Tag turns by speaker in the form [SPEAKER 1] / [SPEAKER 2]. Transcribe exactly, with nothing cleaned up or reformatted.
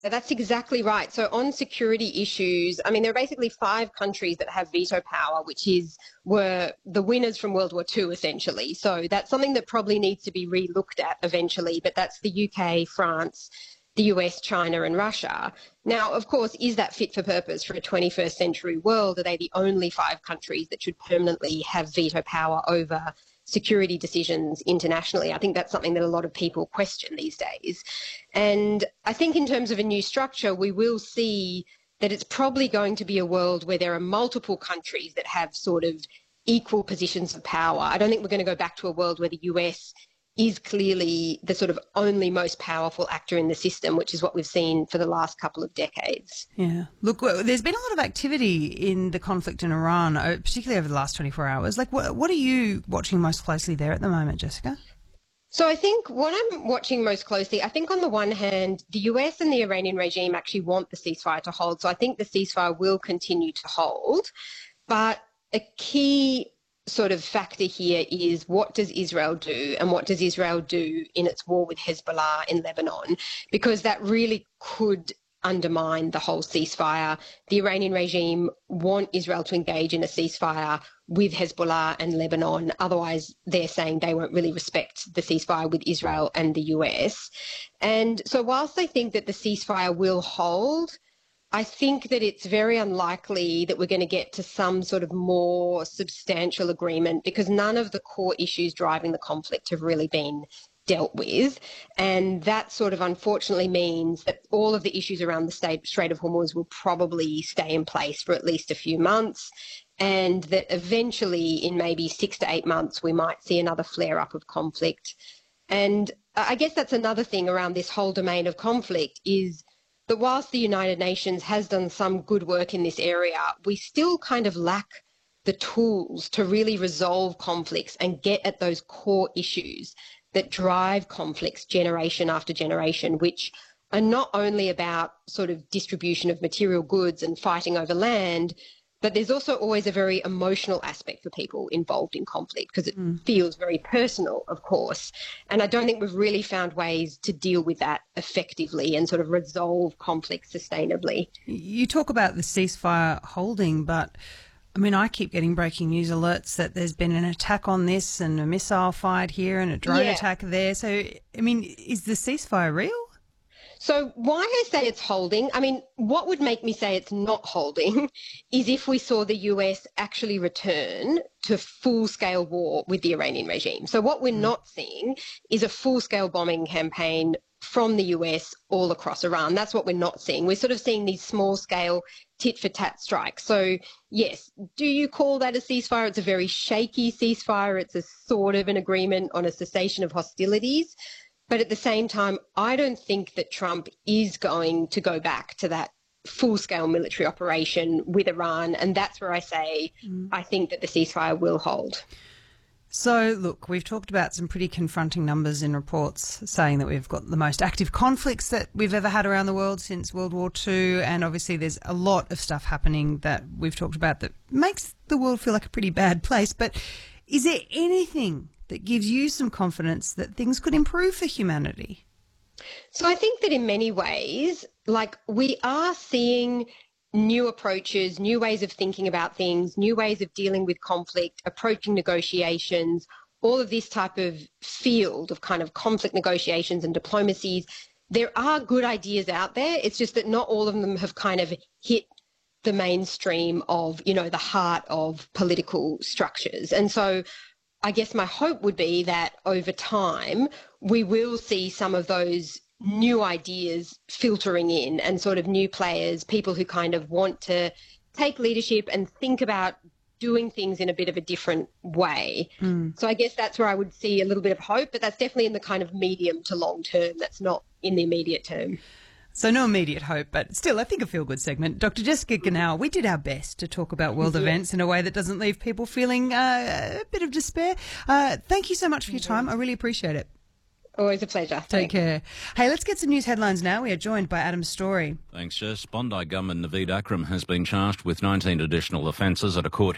[SPEAKER 1] That's exactly right. So on security issues, I mean, there are basically five countries that have veto power, which is were the winners from World War Two, essentially. So that's something that probably needs to be re-looked at eventually, but that's the U K, France, the U S, China and Russia. Now, of course, is that fit for purpose for a twenty-first century world? Are they the only five countries that should permanently have veto power over security decisions internationally? I think that's something that a lot of people question these days. And I think in terms of a new structure, we will see that it's probably going to be a world where there are multiple countries that have sort of equal positions of power. I don't think we're going to go back to a world where the U S is clearly the sort of only most powerful actor in the system, which is what we've seen for the last couple of decades.
[SPEAKER 2] Yeah. Look, there's been a lot of activity in the conflict in Iran, particularly over the last twenty-four hours. Like, what, what are you watching most closely there at the moment, Jessica?
[SPEAKER 1] So I think what I'm watching most closely, I think on the one hand, the U S and the Iranian regime actually want the ceasefire to hold. So I think the ceasefire will continue to hold. But a key sort of factor here is, what does Israel do, and what does Israel do in its war with Hezbollah in Lebanon? Because that really could undermine the whole ceasefire. The Iranian regime want Israel to engage in a ceasefire with Hezbollah and Lebanon. Otherwise, they're saying they won't really respect the ceasefire with Israel and the U S. And so whilst I think that the ceasefire will hold, I think that it's very unlikely that we're going to get to some sort of more substantial agreement, because none of the core issues driving the conflict have really been dealt with. And that sort of unfortunately means that all of the issues around the Strait of Hormuz will probably stay in place for at least a few months, and that eventually in maybe six to eight months we might see another flare-up of conflict. And I guess that's another thing around this whole domain of conflict, is that whilst the United Nations has done some good work in this area, we still kind of lack the tools to really resolve conflicts and get at those core issues that drive conflicts generation after generation, which are not only about sort of distribution of material goods and fighting over land, but there's also always a very emotional aspect for people involved in conflict, because it mm. feels very personal, of course. And I don't think we've really found ways to deal with that effectively and sort of resolve conflict sustainably.
[SPEAKER 2] You talk about the ceasefire holding, but I mean, I keep getting breaking news alerts that there's been an attack on this and a missile fired here and a drone
[SPEAKER 1] yeah.
[SPEAKER 2] attack there. So, I mean, is the ceasefire real?
[SPEAKER 1] So why I say it's holding, I mean, what would make me say it's not holding is if we saw the U S actually return to full-scale war with the Iranian regime. So what we're mm. not seeing is a full-scale bombing campaign from the U S all across Iran. That's what we're not seeing. We're sort of seeing these small-scale tit-for-tat strikes. So, yes, do you call that a ceasefire? It's a very shaky ceasefire. It's a sort of an agreement on a cessation of hostilities. But at the same time, I don't think that Trump is going to go back to that full-scale military operation with Iran. And that's where I say mm. I think that the ceasefire will hold.
[SPEAKER 2] So, look, we've talked about some pretty confronting numbers in reports saying that we've got the most active conflicts that we've ever had around the world since World War Two. And obviously there's a lot of stuff happening that we've talked about that makes the world feel like a pretty bad place. But is there anything that gives you some confidence that things could improve for humanity?
[SPEAKER 1] So I think that in many ways, like, we are seeing new approaches, new ways of thinking about things, new ways of dealing with conflict, approaching negotiations, all of this type of field of kind of conflict negotiations and diplomacies. There are good ideas out there. It's just that not all of them have kind of hit the mainstream of, you know, the heart of political structures. And so I guess my hope would be that over time we will see some of those new ideas filtering in, and sort of new players, people who kind of want to take leadership and think about doing things in a bit of a different way. Mm. So I guess that's where I would see a little bit of hope, but that's definitely in the kind of medium to long term. That's not in the immediate term.
[SPEAKER 2] So no immediate hope, but still, I think a feel-good segment. Doctor Jessica Ganal, we did our best to talk about world yeah. events in a way that doesn't leave people feeling uh, a bit of despair. Uh, thank you so much for your time. I really appreciate it.
[SPEAKER 1] Always a pleasure.
[SPEAKER 2] Take
[SPEAKER 1] Thanks.
[SPEAKER 2] care. Hey, let's get some news headlines now. We are joined by Adam Story.
[SPEAKER 3] Thanks, Jess. Bondi gunman Naveed Akram has been charged with nineteen additional offences at a court